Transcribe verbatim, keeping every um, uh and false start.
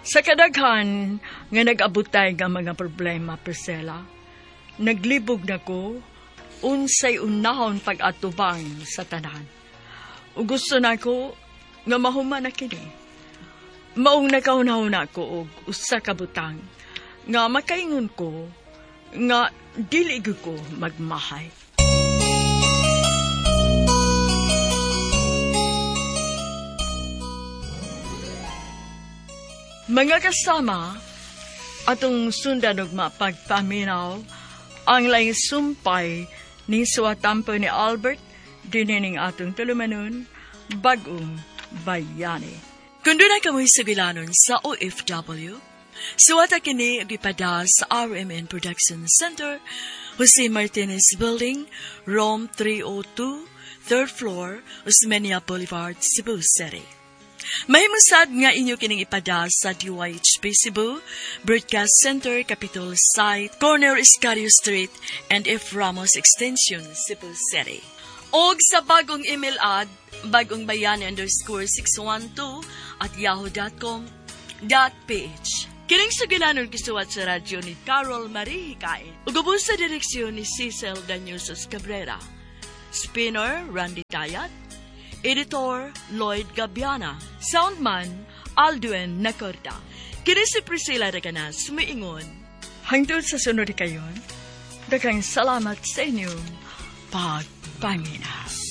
Sa kadaghan nga nag-abutay nga mga problema, Priscilla, naglibog na ko unsay unahon pag-atubang sa tanan. O gusto na ko nga mahuman na kini. Maong nakaunahon ko og usa ka butang nga makaingon ko nga dili ko magmahay. Mga kasama, atong sundan og mapagpaminaw ang laing sumpay ni suwatampo ni Albert dinining atong tulumanon bagong bayani. Kung doon na kamoy sa bilanon sa O F W, suwata kini gipada sa R M N Production Center, Jose Martinez Building, Rome three oh two, third floor, Osmeña Boulevard, Cebu City. May musad nga inyo kining ipada sa D Y H P Cebu, Broadcast Center, Capitol Site, Corner Iscario Street, and F. Ramos Extension, Cebu City. Og sa bagong email ad, bagongbayani underscore six one two at yahoo dot com dot ph. Kining sugilanon kisuwat sa radyo ni Carol Marie Hikain. Ugubos sa direksyon ni Cecil Daniusos Cabrera. Spinner, Randy Tayat. Editor, Lloyd Gabiana. Soundman, Alduen Nacorda. Kini si Priscilla Reganas, sumiingon. Hangtod sa sunod kayon, daghang salamat sa inyong pagpangina.